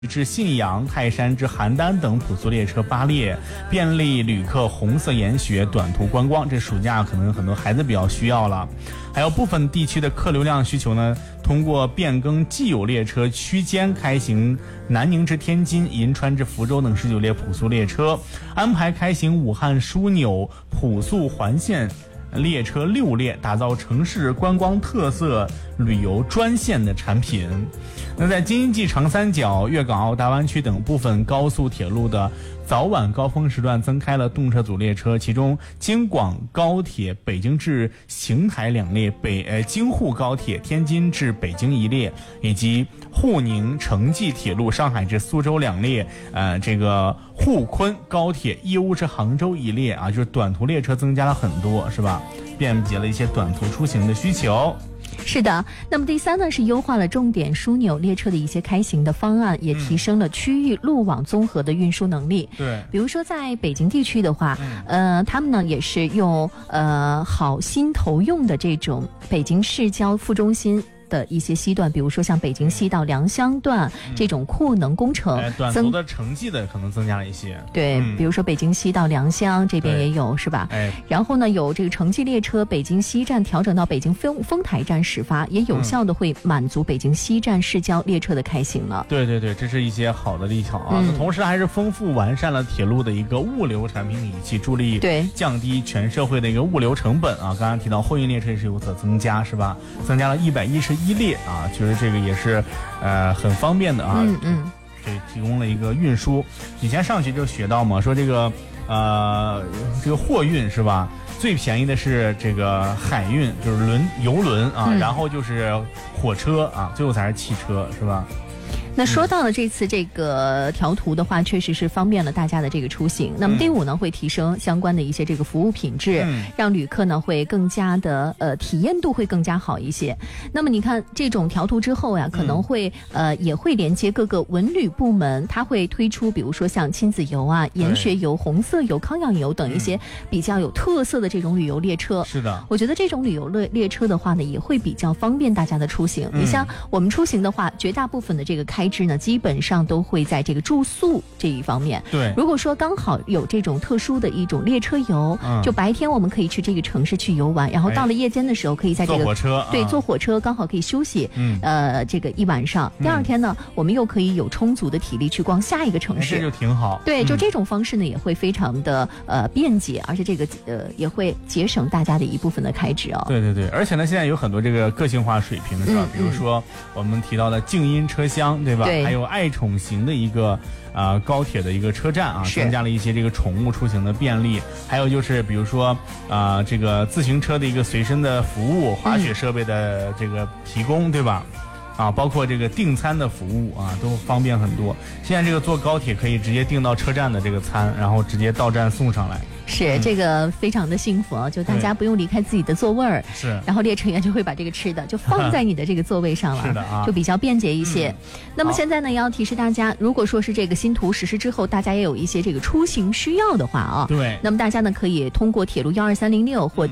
至信阳、泰山至邯郸等普速列车8列，便利旅客红色研学、短途观光。这暑假可能很多孩子比较需要了。还有部分地区的客流量需求呢，通过变更既有列车区间开行南宁至天津、银川至福州等19列普速列车，安排开行武汉枢纽普速环线列车6列，打造城市观光特色旅游专线的产品。那在京津冀长三角、粤港澳大湾区等部分高速铁路的早晚高峰时段增开了动车组列车，其中京广高铁北京至邢台2列，京沪高铁天津至北京1列，以及沪宁城际铁路上海至苏州2列，这个沪昆高铁义乌至杭州1列啊，就是短途列车增加了很多，是吧？便捷了一些短途出行的需求。 是的，那么第三呢是优化了重点枢纽列车的一些开行的方案，也提升了区域路网综合的运输能力。 对， 比如说在北京地区的话，他们呢也是用好心投用的这种北京市郊副中心的一些西段，比如说像北京西到良乡段这种库能工程， 短途的城际的可能增加了一些。 对，比如说北京西到良乡这边也有，是吧？然后呢，有这个城际列车北京西站调整到北京丰台站始发，也有效的会满足北京西站市郊列车的开行了。 对对对，这是一些好的利巧啊。同时还是丰富完善了铁路的一个物流产品体系，助力降低全社会的一个物流成本啊。刚刚提到货运列车也是有所增加，是吧？增加了111列啊，其实这个也是很方便的啊。对，提供了一个运输。以前上学就学到嘛，说这个货运是吧？最便宜的是这个海运，就是游轮啊，然后就是火车啊，最后才是汽车，是吧？ 那说到了这次这个调图的话，确实是方便了大家的这个出行。那么第5呢，会提升相关的一些这个服务品质，让旅客呢会更加的体验度会更加好一些。那么你看这种调图之后呀，可能会也会连接各个文旅部门，它会推出比如说像亲子游啊、研学游、红色游、康养游等一些比较有特色的这种旅游列车。 是的， 我觉得这种旅游列车的话呢，也会比较方便大家的出行。你像我们出行的话，绝大部分的这个开支呢，基本上都会在这个住宿这一方面。 对， 如果说刚好有这种特殊的一种列车游，就白天我们可以去这个城市去游玩，然后到了夜间的时候可以在这个坐火车， 坐火车刚好可以休息，这个一晚上。第二天呢，我们又可以有充足的体力去逛下一个城市， 这就挺好。 对，就这种方式呢，也会非常的便捷，而且这个也会节省大家的一部分的开支哦。 对对对，而且呢，现在有很多这个个性化水平是吧？比如说我们提到的静音车厢，对吧？ 对， 还有爱宠型的一个高铁的一个车站啊，增加了一些这个宠物出行的便利。还有就是比如说这个自行车的一个随身的服务，滑雪设备的这个提供，对吧？包括这个订餐的服务啊，都方便很多。现在这个坐高铁可以直接订到车站的这个餐，然后直接到站送上来。 是这个非常的幸福啊，就大家不用离开自己的座位儿， 是， 然后列车员就会把这个吃的就放在你的这个座位上了， 是的啊， 就比较便捷一些。那么现在呢，也要提示大家，如果说是这个新图实施之后，大家也有一些这个出行需要的话啊， 对， 那么大家呢可以通过铁路12306或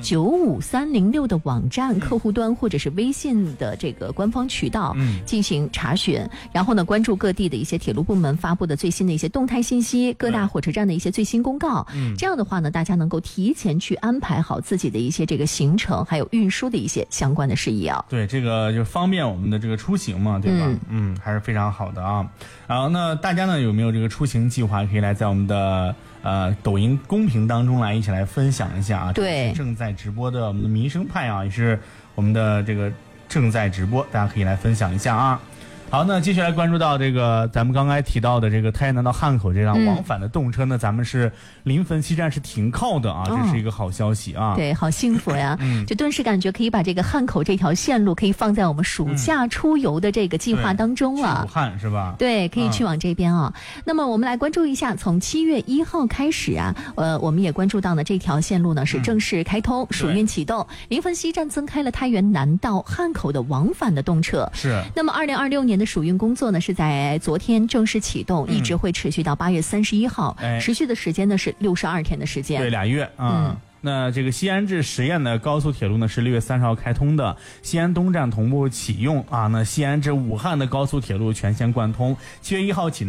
95306的网站、客户端或者是微信的这个官方渠道进行查询，然后呢关注各地的一些铁路部门发布的最新的一些动态信息，各大火车站的一些最新公告，这样的话呢，大家能够提前去安排好自己的一些这个行程，还有运输的一些相关的事宜啊。 对，这个就方便我们的这个出行嘛，对吧？还是非常好的啊。然后那大家呢有没有这个出行计划，可以来在我们的抖音公屏当中来一起来分享一下啊。 对， 正在直播的我们的民生派啊，也是我们的这个正在直播，大家可以来分享一下啊。好，那接下来关注到这个咱们刚才提到的这个太原南到汉口这辆往返的动车呢，咱们是临汾西站是停靠的啊，这是一个好消息啊。 对，好幸福呀！就顿时感觉可以把这个汉口这条线路可以放在我们暑假出游的这个计划当中了。 武汉是吧？ 对，可以去往这边啊。那么我们来关注一下，从7月1号开始啊，我们也关注到呢这条线路呢是正式开通，暑运启动，临汾西站增开了太原南到汉口的往返的动车。 是。 那么2026年的暑运工作呢是在昨天正式启动，一直会持续到8月31号，持续的时间呢是62天的时间。 对，2月那这个西安至十堰的高速铁路呢是6月30号开通的，西安东站同步启用啊。那西安至武汉的高速铁路全线贯通，7月1号起